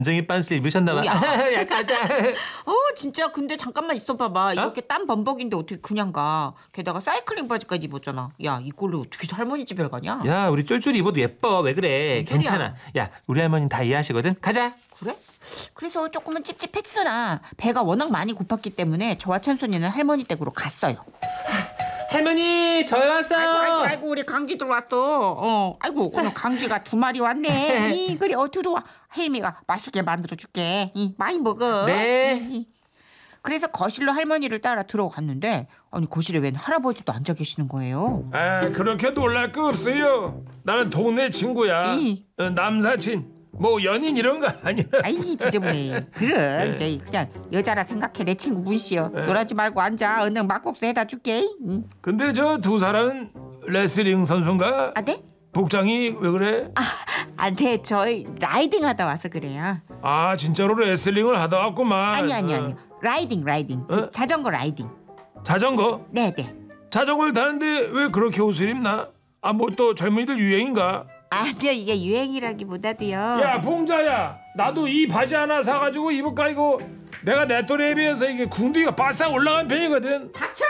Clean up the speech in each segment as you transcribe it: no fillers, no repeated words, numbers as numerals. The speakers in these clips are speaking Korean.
정이 빤스를 입으셨나 봐. 야 가자. 진짜 근데 잠깐만 있어봐봐. 이렇게 땀 범벅인데 어떻게 그냥 가. 게다가 사이클링 바지까지 입었잖아. 야 이걸로 어떻게 할머니 집에 가냐. 야 우리 쫄쫄이 입어도 예뻐. 왜 그래. 괜찮아. 야 우리 할머니는 다 이해하시거든. 가자. 그래? 그래서 조금은 찝찝했으나 배가 워낙 많이 고팠기 때문에 저와 천순이는 할머니 댁으로 갔어요. 할머니 저희 왔어요. 아이고 우리 강지 들어왔어. 아이고 오늘 강지가 2마리 왔네. 그래 들어와. 혜림이가 맛있게 만들어줄게. 많이 먹어. 네. 그래서 거실로 할머니를 따라 들어갔는데 아니 거실에 웬 할아버지도 앉아 계시는 거예요. 그렇게 놀랄 거 없어요. 나는 동네 친구야. 남사친. 뭐 연인 이런 거 아니야. 아이 지저분해. 그래 저희 그냥 여자라 생각해. 내 친구 문씨여. 놀라지 말고 앉아. 얼른 막국수 해다 줄게. 근데 저 두 사람은 레슬링 선수인가? 아 네? 복장이 왜 그래? 네 저희 라이딩 하다 와서 그래요. 진짜로 레슬링을 하다 왔구만. 아니요. 라이딩. 그 자전거 라이딩. 자전거? 네네. 자전거를 타는데 왜 그렇게 옷을 입나? 뭐 또 젊은이들 유행인가? 아니요 이게 유행이라기보다도요. 야 봉자야, 나도 이 바지 하나 사가지고 입을까 이거. 내가 내 또래에 비해서 이게 궁둥이가 바싹 올라간 편이거든. 닥쳐!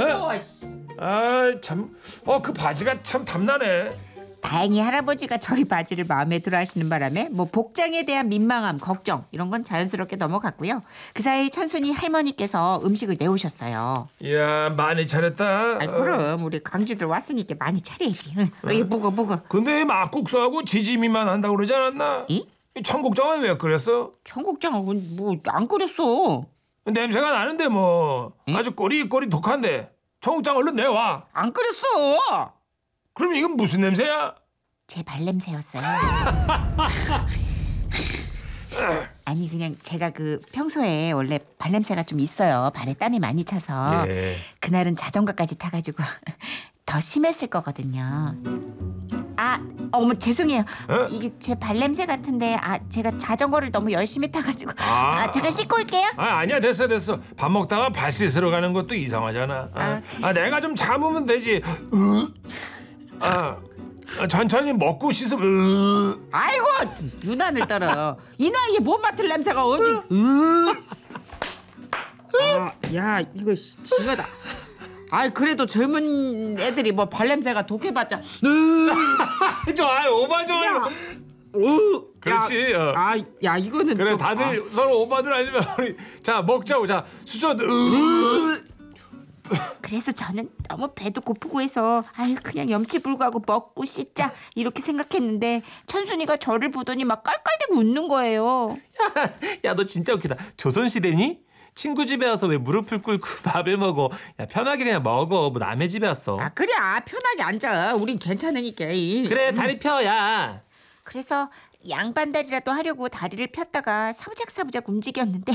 참, 그 바지가 참 탐나네. 다행히 할아버지가 저희 바지를 마음에 들어하시는 바람에 뭐 복장에 대한 민망함, 걱정 이런 건 자연스럽게 넘어갔고요. 그 사이 천순이 할머니께서 음식을 내오셨어요. 이야 많이 차렸다. 그럼 우리 강지들 왔으니까 많이 차려야지. 묵어. 근데 막국수하고 지짐이만 한다고 그러지 않았나? 이 청국장은 왜 끓였어? 청국장은 뭐 안 끓였어. 냄새가 나는데 뭐. 아주 꼬리꼬리 독한데. 청국장 얼른 내와. 안 끓였어. 그럼 이건 무슨 냄새야? 제 발냄새였어요. 아니 그냥 제가 그 평소에 원래 발냄새가 좀 있어요. 발에 땀이 많이 차서. 그날은 자전거까지 타가지고 더 심했을 거거든요. 어머 죄송해요. 이게 제 발냄새 같은데 제가 자전거를 너무 열심히 타가지고 제가 씻고 올게요. 아니야 됐어. 밥 먹다가 발 씻으러 가는 것도 이상하잖아. 내가 좀 참으면 되지. 천천히 먹고 씻으면. 아이고 참 유난을 떨어. 이 나이에 못 맡을 냄새가 어디. 야 이거 심하다. 그래도 젊은 애들이 뭐 발냄새가 독해봤자. 오바 좀. 그렇지. 야 이거는 그래 좀, 다들 서로 오바들 아니면 우리 자 먹자고. 자 수저. 그래서 저는 너무 배도 고프고 해서 그냥 염치불구하고 먹고 씻자 이렇게 생각했는데 천순이가 저를 보더니 막 깔깔대고 웃는 거예요. 야 너 진짜 웃기다. 조선시대니? 친구 집에 와서 왜 무릎을 꿇고 밥을 먹어. 야 편하게 그냥 먹어. 뭐 남의 집에 왔어. 그래 편하게 앉아. 우린 괜찮으니까. 그래 다리 펴. 야. 그래서 양반다리라도 하려고 다리를 폈다가 사부작사부작 움직였는데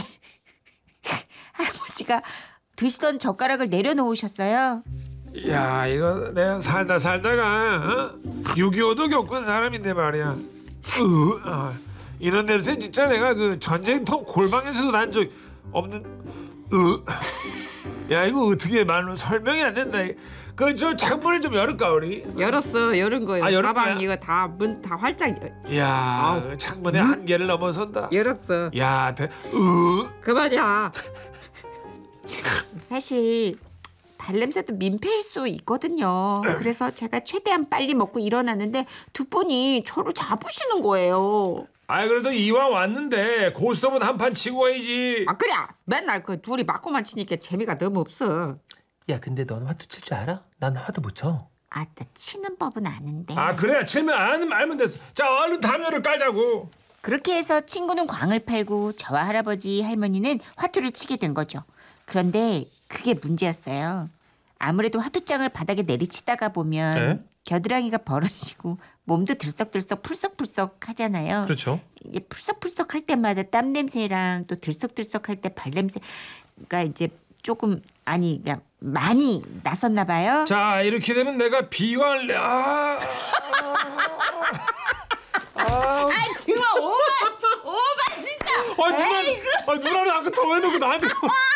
할아버지가 드시던 젓가락을 내려놓으셨어요. 야 이거 내가 살다가 6.25도 겪은 사람인데 말이야. 이런 냄새 진짜 내가 그 전쟁터 골방에서도 난 적 없는. 야 이거 어떻게 말로 설명이 안 된다. 저 창문을 좀 열을까 우리? 열었어. 열은 거예요. 열은 사방 거야? 이거 다 문 다 활짝. 야 창문의 한계를 넘어선다. 열었어. 야 그만이야. 사실 발냄새도 민폐일 수 있거든요. 그래서 제가 최대한 빨리 먹고 일어났는데 두 분이 저를 잡으시는 거예요. 그래도 이왕 왔는데 고스톱은 한 판 치고 가야지. 그래. 맨날 그 둘이 맞고만 치니까 재미가 너무 없어. 야 근데 너는 화투 칠 줄 알아? 난 화투 못 쳐. 나 치는 법은 아는데. 그래 치면 알면 됐어. 자 얼른 담요를 깔자고. 그렇게 해서 친구는 광을 팔고 저와 할아버지 할머니는 화투를 치게 된 거죠. 그런데 그게 문제였어요. 아무래도 화투장을 바닥에 내리치다가 보면 겨드랑이가 벌어지고 몸도 들썩들썩 풀썩풀썩 하잖아요. 그렇죠. 이게 풀썩풀썩 할 때마다 땀 냄새랑 또 들썩들썩 할 때 발 냄새가 이제 조금 그러니까 많이 났었나 봐요. 자 이렇게 되면 내가 비관을 정말 오바 진짜. 누나는 아까 더해놓고 나한테.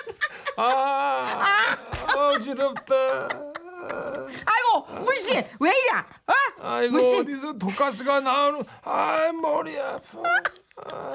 어지럽다. 아이고 문씨 왜 이래? 아이고 문씨. 어디서 독가스가 나오는. 머리 아파.